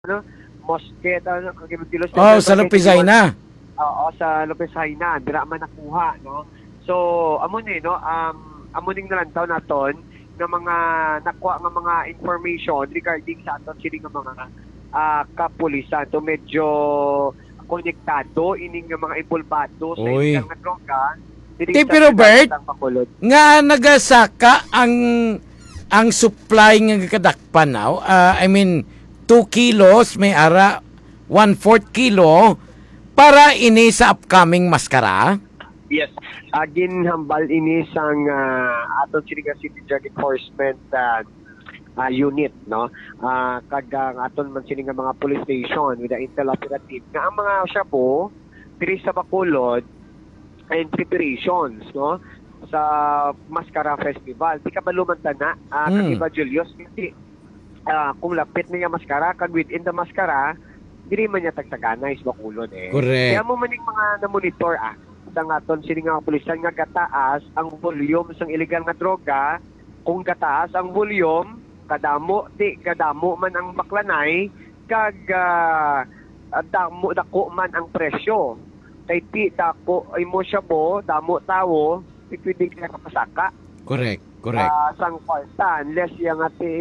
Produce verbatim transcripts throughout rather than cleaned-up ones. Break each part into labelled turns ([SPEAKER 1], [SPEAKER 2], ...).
[SPEAKER 1] ano, Mosquet, ano, Kagibutilos.
[SPEAKER 2] Oh, sa Lupizay na.
[SPEAKER 1] Oo, sa Lupizay na, dira man nakuha, no? So, amo ni, no, um, amo ning nalantaw naton ng mga nakuha ng mga information regarding sa aton sini nga mga uh, kapulisan. So, medyo konektado ining nga mga impulbado sa ilang nga droga.
[SPEAKER 2] Ti pero Bert, nga nagasaka ang ang supply nga kadakpan now, uh, I mean, two kilos, may ara one-fourth kilo para ini sa upcoming maskara?
[SPEAKER 1] Yes. Agin hambal ini sang uh, aton sinigang City Drug Enforcement uh, uh, unit, no? Uh, kagang aton man siningang mga police station with the intel operative nga ang mga shabu diri sa Bacolod and preparations, no? Sa Maskara Festival. Di ka balumanta na, uh, mm. Kagiba Julius, hindi Uh, kung lapit na yung maskara, kag within the maskara, diri man niya tagtaganay sa Bacolod eh.
[SPEAKER 2] Correct.
[SPEAKER 1] Kaya mo maning mga na-monitor ah, sa nga ton sini nga pulisan nga gataas ang volume sang illegal nga droga, kung gataas ang volume, kadamo, di kadamo man ang baklanay, kag uh, damo dako man ang presyo. Kay ti dako ay mo siya bo, damo tawo, pwede ka kapasaka.
[SPEAKER 2] Correct, correct.
[SPEAKER 1] Uh, sang kwarta, unless yung ati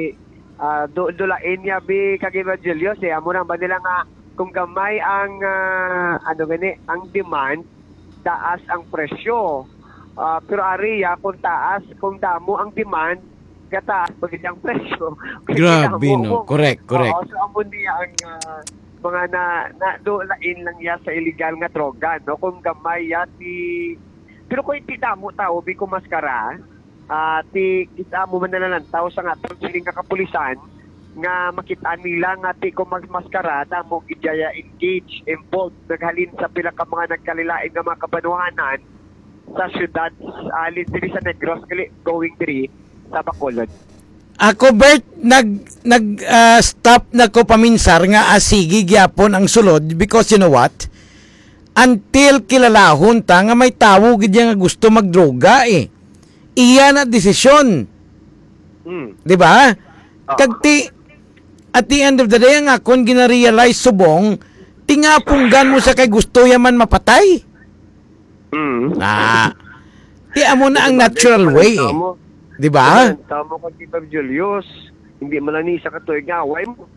[SPEAKER 1] Uh, do, dulain niya bi Kagiba Julius eh amo na ba nila nga kung gamay ang uh, ano gani ang demand taas ang presyo uh, pero ariya kung taas kung damo ang demand gataas bagid ang presyo.
[SPEAKER 2] Grabe no, correct, correct.
[SPEAKER 1] Uh, so amo niya ang uh, mga na, na dulain lang ya sa illegal nga droga no kung gamay ya ti pero kung ti damo tao bi ko maskara Uh, ti kita mo man nalantaw sa nga siling nga kapulisan nga makita nila nga ti kung magmaskara mo gidya engage involved naghalin sa pila ka mga nagkalilain nga mga kabanuhanan sa syudad alin uh, diri sa Negros going diri sa Bacolod.
[SPEAKER 2] Ako Bert nag nag uh, stop na ko paminsar nga asigi gyapon ang sulod because you know what, until kilalahon ta nga may tawo gidya nga gusto magdroga eh. Iya na desisyon. Mm. 'Di ba? Oh. Kagti at the end of the day nga kon gina-realize subong tingapunggan mo sa kay gusto yaman mapatay. Mm. Ah. Ti amo na ang natural way. Eh. 'Di ba?
[SPEAKER 1] Tamo ka Tita Julius. Hindi man ni sa katuig nga away mo.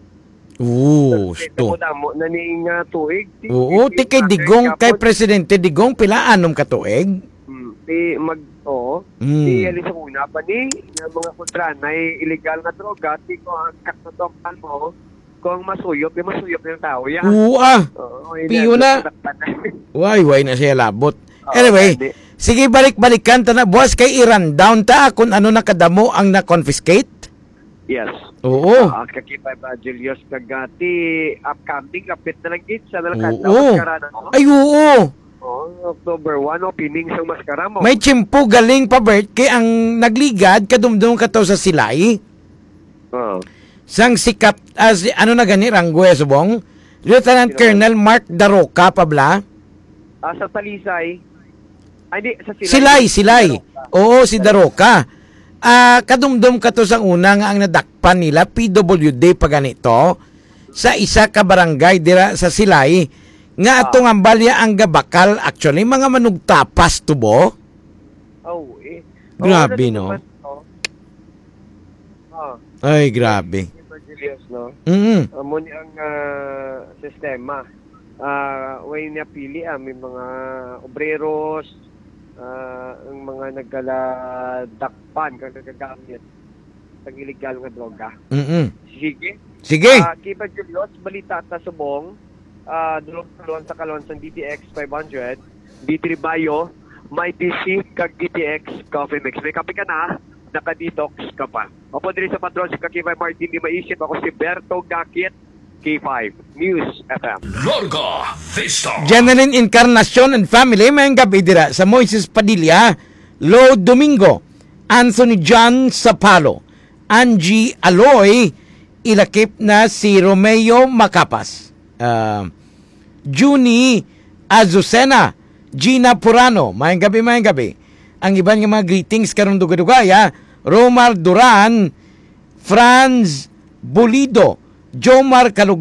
[SPEAKER 2] Oo, sto.
[SPEAKER 1] Mo na ning tuig.
[SPEAKER 2] Oo, ti kay Digong kay Presidente Digong pila anom ka tuig?
[SPEAKER 1] Mm. Ti mag Oo. Mm. Di ali sa una pa ni mga kontra na illegal na droga, di ko ang kakatokan mo kung masuyop, yung masuyop ng tao yan.
[SPEAKER 2] Oo ah. Oo, piyo na. Way, way na siya labot. Oh, anyway, hindi. Sige balik-balikan ta na. Boss, kay i-run down ta kung ano nakadamo ang na-confiscate?
[SPEAKER 1] Yes.
[SPEAKER 2] Oo.
[SPEAKER 1] Uh, kakipay pa, Julius, kagati upcoming, kapit na lang git sa nalakad.
[SPEAKER 2] Oo. Ay, oo.
[SPEAKER 1] Oh, October one, opening sa maskara mo.
[SPEAKER 2] May tsimpo galing pa, Bert, kay ang nagligad, kadumdum ka to sa silay. Oo. Oh. Sang sikat, as, ano na gani, Ranggoy Subong? Lieutenant Colonel Mark Daroca, pabla?
[SPEAKER 1] Ah, sa Talisay. Ay, di, sa silay.
[SPEAKER 2] Silay, silay. Oo, si Daroca. Ah, kadumdum ka to sa una nga ang nadakpan nila, P W D pa ganito, sa isa ka barangay dira sa silay, nga atong ang balya ang gabakal actually mga manugtapas tubo.
[SPEAKER 1] Oh, eh.
[SPEAKER 2] Grabe no.
[SPEAKER 1] Oh.
[SPEAKER 2] Ay, grabe.
[SPEAKER 1] No.
[SPEAKER 2] Mm.
[SPEAKER 1] Amo ni ang uh, sistema. Ah, uh, way niya pili ah, may mga obreros, uh, ang mga nagkaladakpan kag nagagamit ng illegal nga droga.
[SPEAKER 2] Mm.
[SPEAKER 1] Sige.
[SPEAKER 2] Sige.
[SPEAKER 1] Uh, Kiba Julius, balita ta subong. Uh, dulong-dulong sa kalonsang D T X five hundred, D three Bio, may D C kag D T X Coffee Mix. May kape ka na, naka-detox ka pa. Opo diri sa patron si Kakibay Martin, di maisip ako si Berto Gakit, K five News F M.
[SPEAKER 3] Larga Vista.
[SPEAKER 2] Jeneline Encarnacion and family, may gabi dira sa Moises Padilla, Lo Domingo, Anthony John Sapalo, Angie Aloy, ilakip na si Romeo Macapas. Uh, Juni Azucena, Gina Purano, mayang gabi, mayang gabi. Ang iban nga mga greetings karon dugadugaya, Romar Duran, Franz Bolido, Jomar Kalug